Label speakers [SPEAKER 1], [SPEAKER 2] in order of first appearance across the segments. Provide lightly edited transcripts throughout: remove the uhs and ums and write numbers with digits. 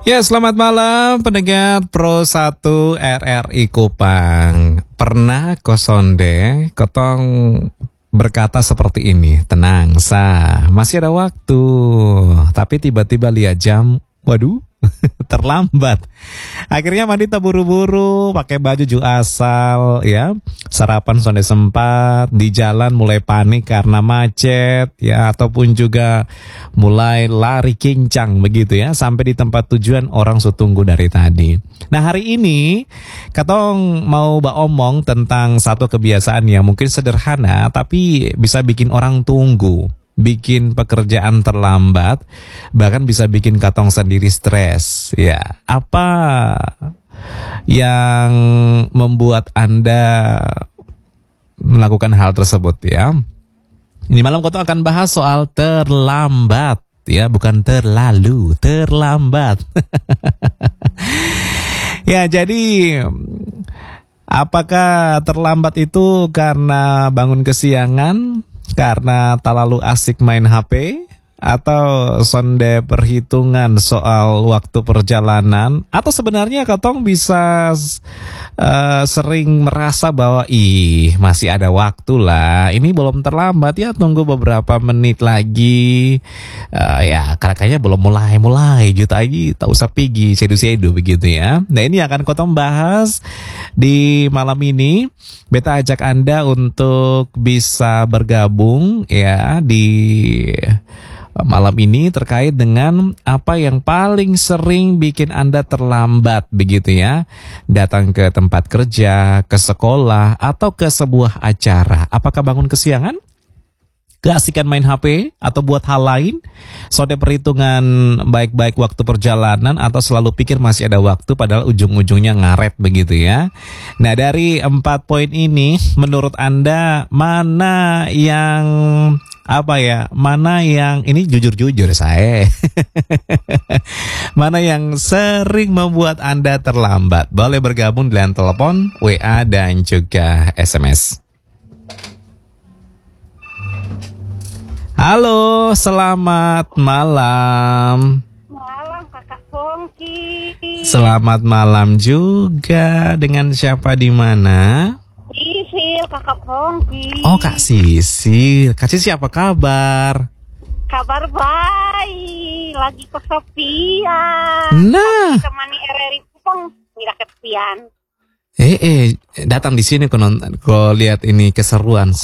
[SPEAKER 1] Ya, selamat malam pendengar Pro 1 RRI Kupang. Pernah Kosonde Kotong berkata seperti ini, tenang masih ada waktu. Tapi tiba-tiba lihat jam, waduh, terlambat. Akhirnya mandi tak buru-buru, pakai baju asal, ya. Sarapan sonde sempat, di jalan mulai panik karena macet, ya, ataupun juga mulai lari kincang begitu ya, sampai di tempat tujuan orang tunggu dari tadi. Nah, hari ini Katong mau omong tentang satu kebiasaan yang mungkin sederhana tapi bisa bikin orang tunggu, bikin pekerjaan terlambat, bahkan bisa bikin Katong sendiri stres. Ya, apa yang membuat Anda melakukan hal tersebut ya? Ini malam Katong akan bahas soal terlambat, ya, bukan terlalu, terlambat. Ya, jadi apakah terlambat itu karena bangun kesiangan, karena terlalu asik main HP, atau sonde perhitungan soal waktu perjalanan, atau sebenarnya Katong bisa sering merasa bahwa masih ada waktu lah, ini belum terlambat ya, tunggu beberapa menit lagi, ya kayaknya belum mulai juta lagi, tak usah pergi sedu-sedu begitu ya. Nah, ini akan Katong bahas di malam ini. Beta ajak Anda untuk bisa bergabung ya di malam ini terkait dengan apa yang paling sering bikin Anda terlambat begitu ya. Datang ke tempat kerja, ke sekolah, atau ke sebuah acara. Apakah bangun kesiangan? Keasikan main HP atau buat hal lain? Sonde perhitungan baik-baik waktu perjalanan, atau selalu pikir masih ada waktu padahal ujung-ujungnya ngaret begitu ya. Nah, dari 4 poin ini menurut Anda mana yang mana yang ini jujur saya mana yang sering membuat Anda terlambat? Boleh bergabung di line telepon, WA, dan juga SMS. Halo, selamat malam.
[SPEAKER 2] Malam Kakak Pongki.
[SPEAKER 1] Selamat malam juga. Dengan siapa di mana?
[SPEAKER 2] Sisil, Kakak Pongki.
[SPEAKER 1] Oh, Kak Sisil. Kak Sisil, apa kabar?
[SPEAKER 2] Kabar baik. Lagi kesepian.
[SPEAKER 1] Nah,
[SPEAKER 2] temani RRI Kupang tidak kesepian.
[SPEAKER 1] datang di sini kau lihat ini keseruan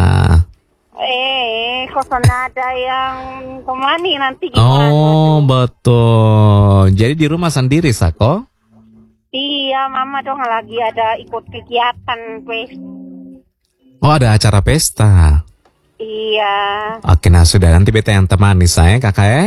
[SPEAKER 2] Kosan ada yang temani nanti gimana?
[SPEAKER 1] Oh, betul. Jadi di rumah sendiri, Sako?
[SPEAKER 2] Iya, Mama dong lagi ada ikut kegiatan, wes.
[SPEAKER 1] Oh, ada acara pesta.
[SPEAKER 2] Iya.
[SPEAKER 1] Oke, nah sudah, nanti beta yang temani saya, Kakak ya.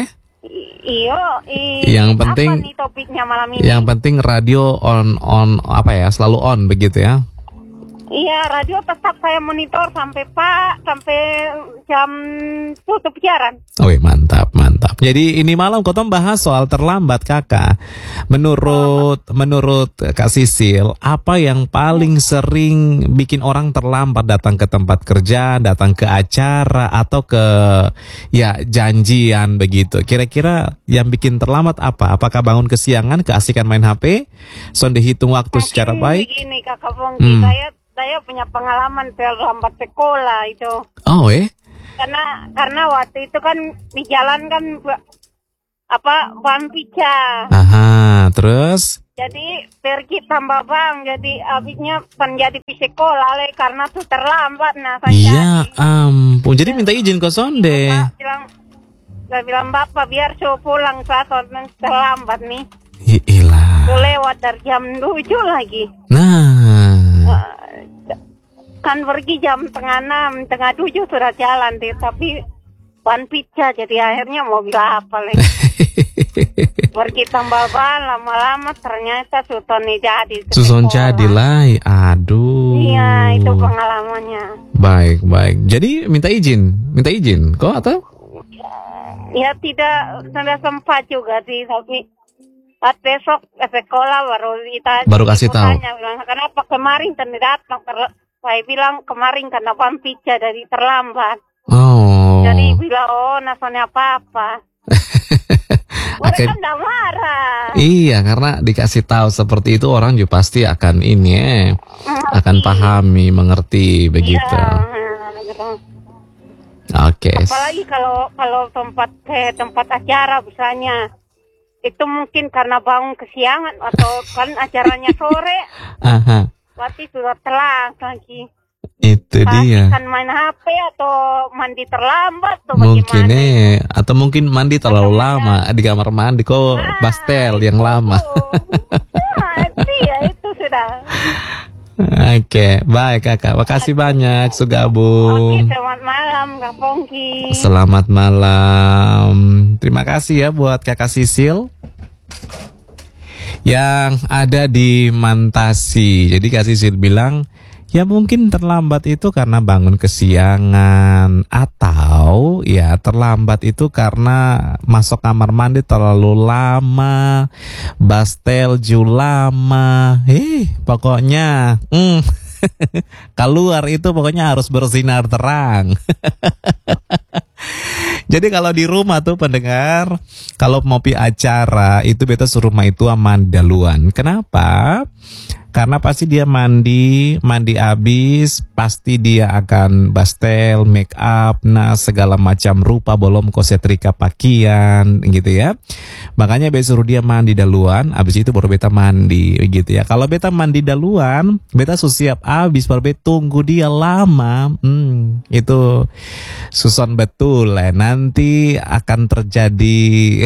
[SPEAKER 1] Yang penting
[SPEAKER 2] apa nih topiknya malam ini?
[SPEAKER 1] Yang penting radio on selalu on begitu ya.
[SPEAKER 2] Iya, radio tetap saya monitor sampai jam tutup siaran.
[SPEAKER 1] Wih, mantap. Jadi ini malam Kotong bahas soal terlambat, Kakak. Menurut Kak Sisil, apa yang paling sering bikin orang terlambat datang ke tempat kerja, datang ke acara, atau ke janjian begitu? Kira-kira yang bikin terlambat apa? Apakah bangun kesiangan, keasikan main HP, sonde hitung waktu secara baik?
[SPEAKER 2] Begini Kakak Pongki, saya punya pengalaman terlambat sekolah itu.
[SPEAKER 1] Oh,
[SPEAKER 2] Karena waktu itu kan di jalan kan ban pecah.
[SPEAKER 1] Aha, terus?
[SPEAKER 2] Jadi pergi tambah bang, jadi habisnya jadi di sekolah karena tuh terlambat. Nah,
[SPEAKER 1] iya ampun, jadi minta izin ke sonde.
[SPEAKER 2] Saya bilang Bapak biar saya pulang, saya terlambat nih.
[SPEAKER 1] Iyalah.
[SPEAKER 2] Saya lewat dari jam 7 lagi. Kan pergi jam 5:30, 5:30 sudah jalan deh, tapi ban pecah, jadi akhirnya mau bilang apa lagi. Pergi tambah ban, lama-lama ternyata Suson
[SPEAKER 1] jadi lah, aduh.
[SPEAKER 2] Iya, itu pengalamannya.
[SPEAKER 1] Baik. Jadi minta izin, kok atau?
[SPEAKER 2] Ya tidak sempat juga sih, tapi besok sekolah baru
[SPEAKER 1] kasih tahu.
[SPEAKER 2] Bilang, kenapa kemarin tidak datang? Saya bilang kemarin karena ban pecah dari terlambat.
[SPEAKER 1] Oh.
[SPEAKER 2] Jadi bilang nasonya apa-apa. Mereka tidak marah.
[SPEAKER 1] Iya, karena dikasih tahu seperti itu orang juga pasti akan akan pahami, mengerti begitu.
[SPEAKER 2] Gitu.
[SPEAKER 1] Oke.
[SPEAKER 2] Apalagi kalau tempat acara misalnya, itu mungkin karena bangun kesiangan atau kan acaranya sore,
[SPEAKER 1] Aha,
[SPEAKER 2] berarti sudah telat lagi.
[SPEAKER 1] itu dia.
[SPEAKER 2] Kan main HP atau mandi terlambat atau
[SPEAKER 1] Mungkin
[SPEAKER 2] bagaimana?
[SPEAKER 1] atau mungkin mandi terlalu lama di kamar mandi kok pastel yang lama.
[SPEAKER 2] Iya itu sudah.
[SPEAKER 1] Oke, baik kakak. Makasih banyak sudah
[SPEAKER 2] Oke,
[SPEAKER 1] gabung.
[SPEAKER 2] selamat malam Kak Pongki.
[SPEAKER 1] Selamat malam. Terima kasih ya buat kakak Sisil yang ada di Mantasi. Jadi Kak Sisil bilang, ya mungkin terlambat itu karena bangun kesiangan, atau ya terlambat itu karena masuk kamar mandi terlalu lama, bastelju lama. Pokoknya keluar itu pokoknya harus bersinar terang. Jadi kalau di rumah tuh pendengar, kalau mau pi acara itu beta suruh rumah itu aman duluan. Kenapa? Karena pasti dia mandi habis, pasti dia akan bastel, make up, nah segala macam rupa, belum setrika pakaian gitu ya. Makanya beta suruh dia mandi duluan, habis itu baru beta mandi gitu ya. Kalau beta mandi duluan, beta siap habis, baru beta tunggu dia lama. Itu susun betul lah. Nanti akan terjadi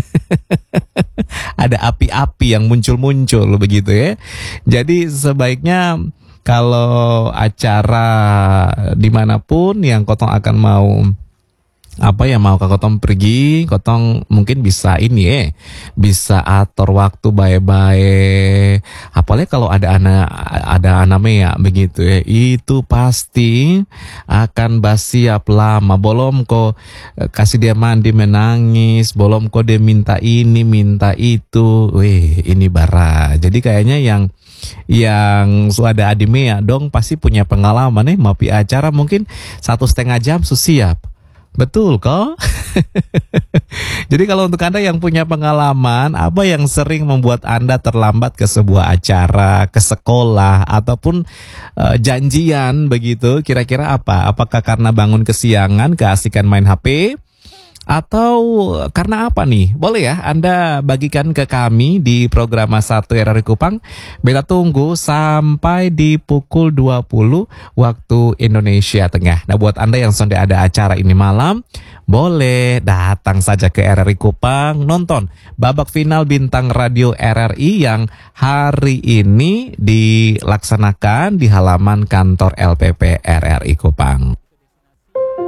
[SPEAKER 1] ada api-api yang muncul-muncul begitu ya. Jadi sebaiknya kalau acara dimanapun yang kotong akan mau mau ke kotong pergi, kotong mungkin bisa bisa atur waktu baik-baik. Apalagi kalau ada anak mea begitu ya, itu pasti akan basiap lama. Belum kok kasih dia mandi menangis, belum kok dia minta ini minta itu. Ini bara. Jadi kayaknya yang sudah adimea dong pasti punya pengalaman mau pi acara mungkin 1,5 jam siap. Betul kok. Jadi kalau untuk Anda yang punya pengalaman, apa yang sering membuat Anda terlambat ke sebuah acara, ke sekolah, ataupun janjian begitu, kira-kira apa? Apakah karena bangun kesiangan, keasikan main HP? Atau karena apa nih? Boleh ya Anda bagikan ke kami di program 1 RRI Kupang. Beta tunggu sampai di pukul 20 waktu Indonesia Tengah. Nah buat Anda yang sudah ada acara ini malam, boleh datang saja ke RRI Kupang, nonton babak final Bintang Radio RRI yang hari ini dilaksanakan di halaman kantor LPP RRI Kupang.